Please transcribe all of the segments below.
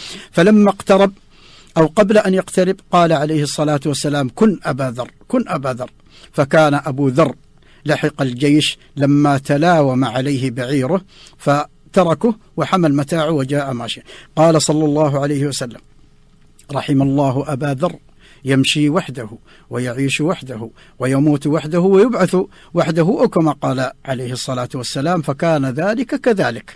فلما اقترب أو قبل أن يقترب قال عليه الصلاة والسلام: كن أبا ذر، كن أبا ذر. فكان أبو ذر لحق الجيش لما تلاوم عليه بعيره فتركه وحمل متاعه وجاء ماشيا. قال صلى الله عليه وسلم: رحم الله أبا ذر، يمشي وحده ويعيش وحده ويموت وحده ويبعث وحده، أو كما قال عليه الصلاة والسلام: فكان ذلك كذلك.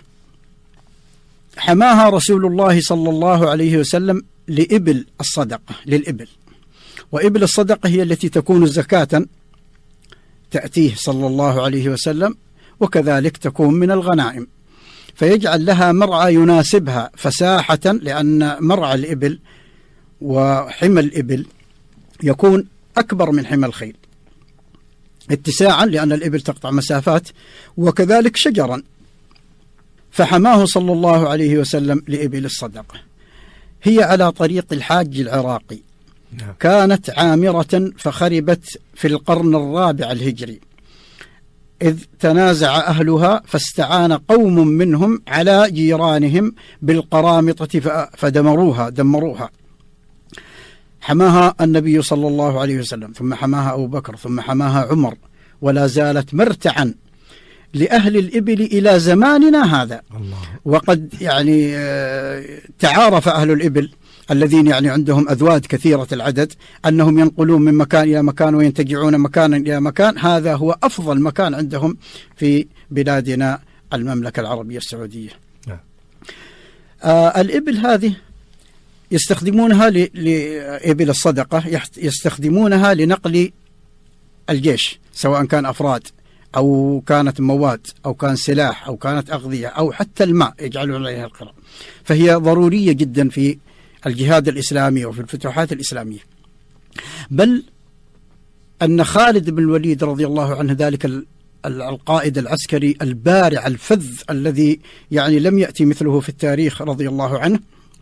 حماها رسول الله صلى الله عليه وسلم لإبل الصدقة، للإبل. وإبل الصدقة هي التي تكون زكاة تأتيه صلى الله عليه وسلم، وكذلك تكون من الغنائم، فيجعل لها مرعى يناسبها فساحة، لأن مرعى الإبل وحمى الإبل يكون أكبر من حمى الخيل اتساعا، لأن الإبل تقطع مسافات، وكذلك شجرا. فحماه صلى الله عليه وسلم لإبل الصدقة. هي على طريق الحاج العراقي، كانت عامرة فخربت في القرن الرابع الهجري، إذ تنازع أهلها فاستعان قوم منهم على جيرانهم بالقرامطة فدمروها. حماها النبي صلى الله عليه وسلم، ثم حماها أبو بكر، ثم حماها عمر، ولا زالت مرتعا لأهل الإبل إلى زماننا هذا. وقد تعارف أهل الإبل الذين عندهم أذواد كثيرة العدد أنهم ينقلون من مكان إلى مكان وينتجعون مكانا إلى مكان. هذا هو أفضل مكان عندهم في بلادنا المملكة العربية السعودية. الإبل هذه يستخدمونها لإبل الصدقة، يستخدمونها لنقل الجيش، سواء كان أفراد أو كانت مواد أو كان سلاح أو كانت أغذية أو حتى الماء يجعلون عليها القرى. فهي ضرورية جدا في الجهاد الإسلامي وفي الفتوحات الإسلامية. بل أن خالد بن الوليد رضي الله عنه، ذلك القائد العسكري البارع الفذ الذي لم يأتي مثله في التاريخ رضي الله عنه،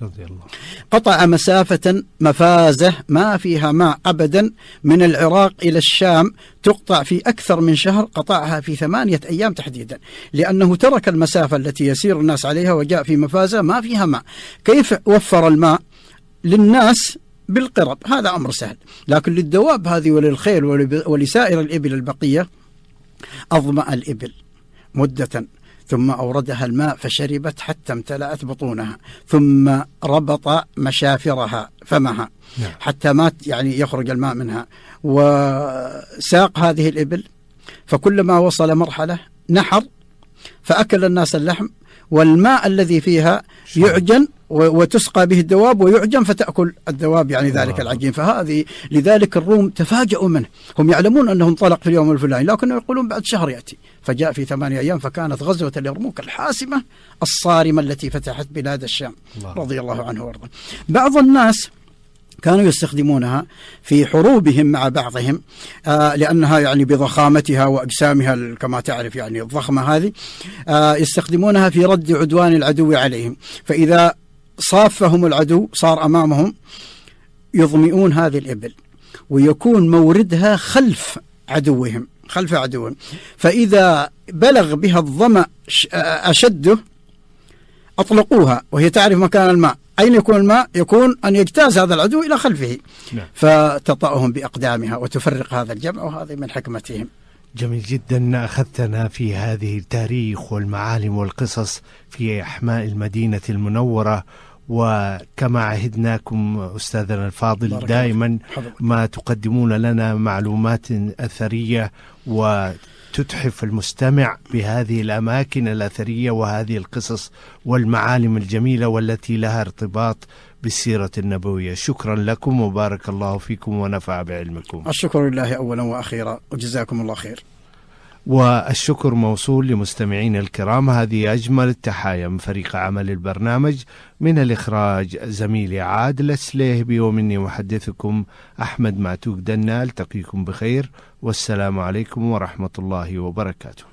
قطع مسافة مفازة ما فيها ماء أبدا من العراق إلى الشام، تقطع في أكثر من شهر، قطعها في 8 أيام تحديدا، لأنه ترك المسافة التي يسير الناس عليها وجاء في مفازة ما فيها ماء. كيف وفر الماء للناس؟ بالقرب، هذا أمر سهل. لكن للدواب هذه وللخيل ولسائر الإبل البقية أظمأ الإبل مدة، ثم أوردها الماء فشربت حتى امتلأت بطونها، ثم ربط مشافرها فمها حتى ما يخرج الماء منها، وساق هذه الإبل. فكلما وصل مرحلة نحر فأكل الناس اللحم، والماء الذي فيها يعجن وتسقى به الدواب ويعجن فتأكل الدواب ذلك العجين. فهذه لذلك الروم تفاجؤوا منه، هم يعلمون أنه انطلق في اليوم الفلاني، لكنهم يقولون بعد شهر يأتي، فجاء في 8 أيام. فكانت غزوة اليرموك الحاسمة الصارمة التي فتحت بلاد الشام رضي الله عنه وارضاه. بعض الناس كانوا يستخدمونها في حروبهم مع بعضهم، لأنها بضخامتها وأجسامها كما تعرف الضخمة هذه، يستخدمونها في رد عدوان العدو عليهم. فإذا صافهم العدو صار أمامهم، يظمئون هذه الإبل ويكون موردها خلف عدوهم، فإذا بلغ بها الظمأ أشده أطلقوها وهي تعرف مكان الماء. أين يكون الماء؟ يكون أن يجتاز هذا العدو إلى خلفه، فتطأهم بأقدامها وتفرق هذا الجمع، وهذا من حكمتهم. جميل جدا، أخذتنا في هذه التاريخ والمعالم والقصص في أحماء المدينة المنورة. وكما عهدناكم أستاذنا الفاضل دائما ما تقدمون لنا معلومات أثرية وتتحف المستمع بهذه الأماكن الأثرية وهذه القصص والمعالم الجميلة والتي لها ارتباط بالسيرة النبوية. شكرا لكم وبارك الله فيكم ونفع بعلمكم. الشكر لله أولا وأخيرا، وجزاكم الله خير. والشكر موصول لمستمعين الكرام. هذه أجمل التحايا من فريق عمل البرنامج، من الإخراج زميلي عادل السليهبي، ومني محدثكم أحمد معتوق دنا. ألتقيكم بخير، والسلام عليكم ورحمة الله وبركاته.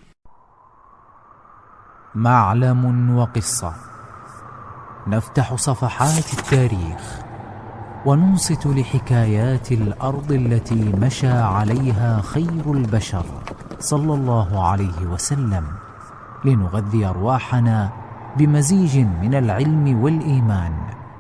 معلم وقصة، نفتح صفحات التاريخ وننصت لحكايات الأرض التي مشى عليها خير البشر صلى الله عليه وسلم، لنغذي أرواحنا بمزيج من العلم والإيمان.